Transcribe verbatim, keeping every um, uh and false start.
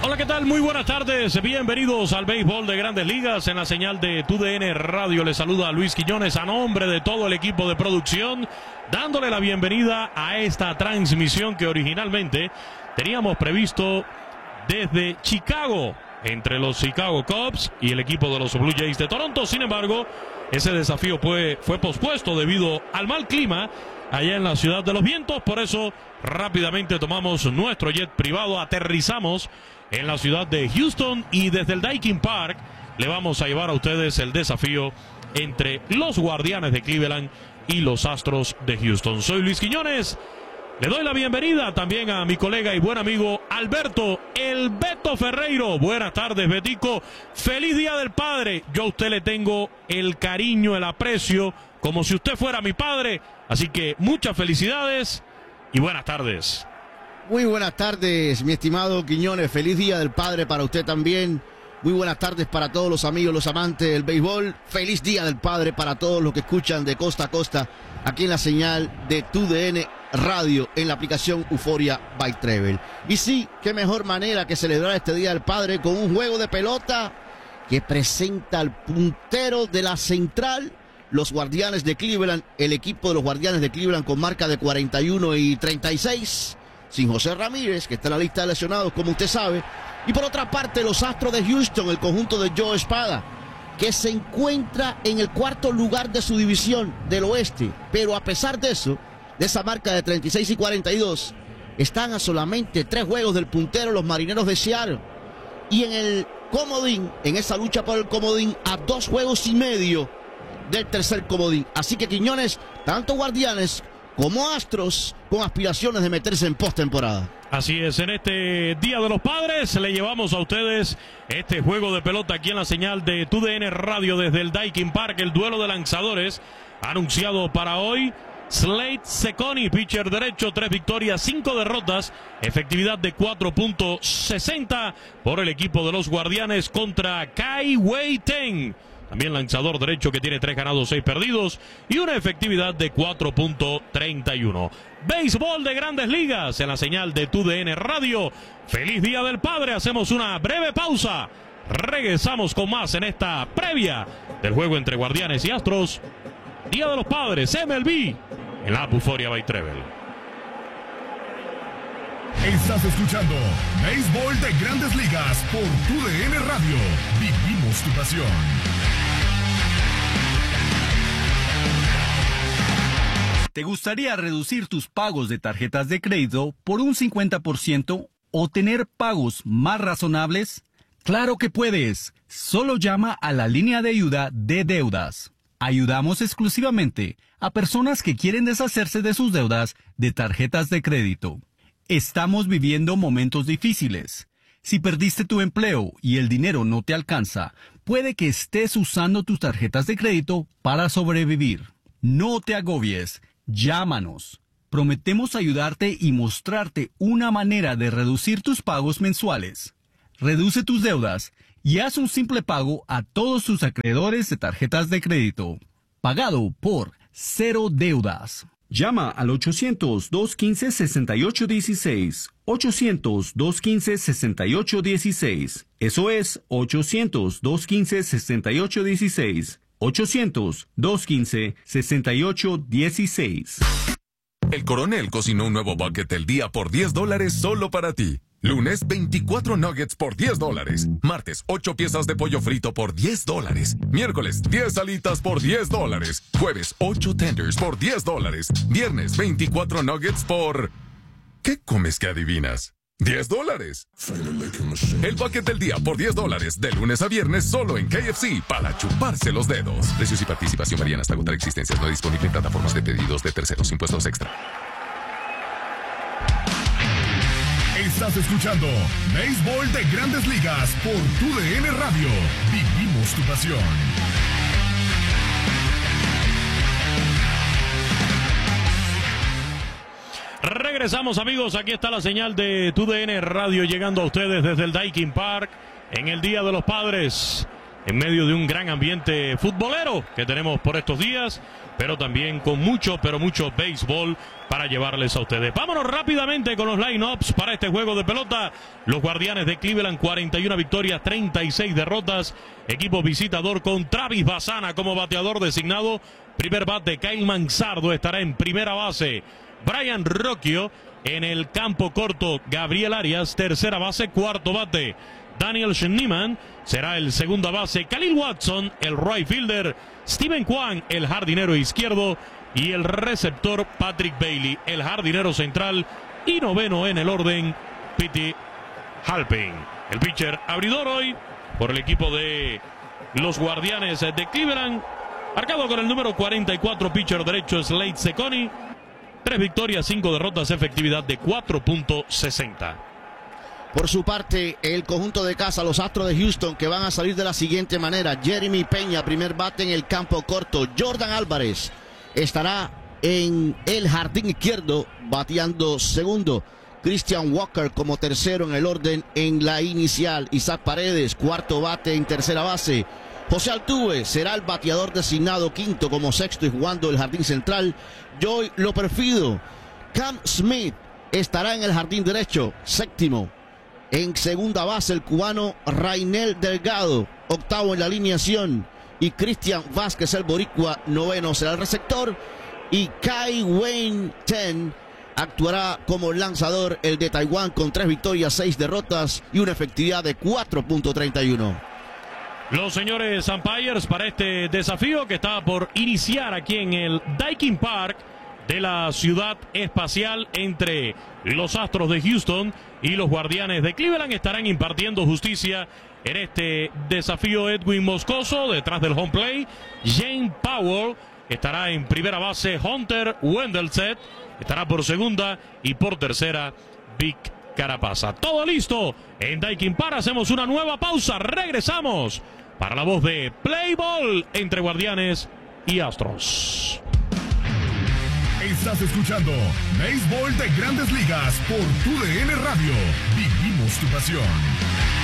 Hola, ¿qué tal? Muy buenas tardes. Bienvenidos al béisbol de Grandes Ligas en la señal de T U D N Radio. Les saluda Luis Quiñones a nombre de todo el equipo de producción, dándole la bienvenida a esta transmisión que originalmente teníamos previsto desde Chicago, entre los Chicago Cubs y el equipo de los Blue Jays de Toronto. Sin embargo, ese desafío fue, fue pospuesto debido al mal clima allá en la Ciudad de los Vientos. Por eso rápidamente tomamos nuestro jet privado, aterrizamos en la ciudad de Houston y desde el Daikin Park le vamos a llevar a ustedes el desafío entre los Guardianes de Cleveland y los Astros de Houston. Soy Luis Quiñones. Le doy la bienvenida también a mi colega y buen amigo Alberto, el Beto Ferreiro. Buenas tardes, Betico. Feliz Día del Padre. Yo a usted le tengo el cariño, el aprecio, como si usted fuera mi padre. Así que muchas felicidades y buenas tardes. Muy buenas tardes, mi estimado Quiñones. Feliz Día del Padre para usted también. Muy buenas tardes para todos los amigos, los amantes del béisbol. Feliz Día del Padre para todos los que escuchan de costa a costa aquí en la señal de T U D N Radio en la aplicación Euforia by Travel. Y sí, qué mejor manera que celebrar este Día del Padre con un juego de pelota que presenta al puntero de la central, los Guardianes de Cleveland, el equipo de los Guardianes de Cleveland con marca de cuarenta y uno y treinta y seis, sin José Ramírez, que está en la lista de lesionados, como usted sabe. Y por otra parte, los Astros de Houston, el conjunto de Joe Espada, que se encuentra en el cuarto lugar de su división del oeste. Pero a pesar de eso, de esa marca de treinta y seis y cuarenta y dos, están a solamente tres juegos del puntero, los Marineros de Seattle. Y en el comodín, en esa lucha por el comodín, a dos juegos y medio del tercer comodín. Así que, Quiñones, tanto Guardianes como Astros con aspiraciones de meterse en postemporada. Así es, en este Día de los Padres le llevamos a ustedes este juego de pelota aquí en la señal de T U D N Radio desde el Daikin Park. El duelo de lanzadores anunciado para hoy: Slade Cecconi, pitcher derecho, tres victorias, cinco derrotas, efectividad de cuatro punto sesenta por el equipo de los Guardianes contra Kai-Wei Teng, también lanzador derecho, que tiene tres ganados, seis perdidos y una efectividad de cuatro punto treinta y uno. Béisbol de Grandes Ligas en la señal de T U D N Radio. Feliz Día del Padre. Hacemos una breve pausa. Regresamos con más en esta previa del juego entre Guardianes y Astros. Día de los Padres, M L B, en la Euforia by Travel. Estás escuchando Béisbol de Grandes Ligas por T U D N Radio. Vivimos tu pasión. ¿Te gustaría reducir tus pagos de tarjetas de crédito por un cincuenta por ciento o tener pagos más razonables? ¡Claro que puedes! Solo llama a la línea de ayuda de deudas. Ayudamos exclusivamente a personas que quieren deshacerse de sus deudas de tarjetas de crédito. Estamos viviendo momentos difíciles. Si perdiste tu empleo y el dinero no te alcanza, puede que estés usando tus tarjetas de crédito para sobrevivir. No te agobies. Llámanos. Prometemos ayudarte y mostrarte una manera de reducir tus pagos mensuales. Reduce tus deudas y haz un simple pago a todos tus acreedores de tarjetas de crédito. Pagado por Cero Deudas. Llama al ochocientos, dos uno cinco, seis ocho uno seis. ochocientos, dos uno cinco, seis ocho uno seis. Eso es ochocientos, dos uno cinco, seis ocho uno seis. ochocientos, dos uno cinco, seis ocho uno seis. El Coronel cocinó un nuevo bucket del día por diez dólares solo para ti. Lunes, veinticuatro nuggets por diez dólares. Martes, ocho piezas de pollo frito por diez dólares. Miércoles, diez alitas por diez dólares. Jueves, ocho tenders por diez dólares. Viernes, veinticuatro nuggets por... ¿Qué comes que adivinas? diez dólares. El bucket del día por diez dólares, de lunes a viernes solo en K F C, para chuparse los dedos. Precios y participación varían hasta agotar existencias. No disponible en plataformas de pedidos de terceros. Impuestos extra. Estás escuchando Béisbol de Grandes Ligas por T U D N Radio. Vivimos tu pasión. Regresamos, amigos. Aquí está la señal de T U D N Radio llegando a ustedes desde el Daikin Park en el Día de los Padres, en medio de un gran ambiente futbolero que tenemos por estos días. pero también con mucho, pero mucho béisbol para llevarles a ustedes. Vámonos rápidamente con los line-ups para este juego de pelota. Los Guardianes de Cleveland, cuarenta y una victorias, treinta y seis derrotas. Equipo visitador con Travis Bassana como bateador designado. Primer bate, Kyle Manzardo estará en primera base. Brian Rocchio en el campo corto. Gabriel Arias, tercera base, cuarto bate. Daniel Schneemann será el segunda base. Khalil Watson, el right fielder. Steven Kwan, el jardinero izquierdo. Y el receptor Patrick Bailey, el jardinero central. Y noveno en el orden, Pete Halpin. El pitcher abridor hoy por el equipo de los Guardianes de Cleveland. Marcado con el número cuarenta y cuatro, pitcher derecho Slade Cecconi. Tres victorias, cinco derrotas, efectividad de cuatro punto sesenta. Por su parte, el conjunto de casa, los Astros de Houston, que van a salir de la siguiente manera. Jeremy Peña, primer bate en el campo corto. Jordan Álvarez estará en el jardín izquierdo, bateando segundo. Christian Walker como tercero en el orden en la inicial. Isaac Paredes, cuarto bate en tercera base. José Altuve será el bateador designado quinto como sexto y jugando el jardín central. Joey Loperfido. Cam Smith estará en el jardín derecho, séptimo. En segunda base, el cubano Rainel Delgado, octavo en la alineación. Y Cristian Vázquez, el boricua, noveno, será el receptor. Y Kai Wayne Chen actuará como lanzador, el de Taiwán, con tres victorias, seis derrotas y una efectividad de cuatro punto treinta y uno. Los señores umpires para este desafío que está por iniciar aquí en el Daikin Park de la ciudad espacial entre los Astros de Houston y los Guardianes de Cleveland, estarán impartiendo justicia en este desafío. Edwin Moscoso detrás del home play. Jane Powell estará en primera base. Hunter Wendelset estará por segunda y por tercera Vic Carapasa. Todo listo en Daikin Park. Hacemos una nueva pausa. Regresamos para la voz de Play Ball entre Guardianes y Astros. Estás escuchando Béisbol de Grandes Ligas por T U D N Radio. Vivimos tu pasión.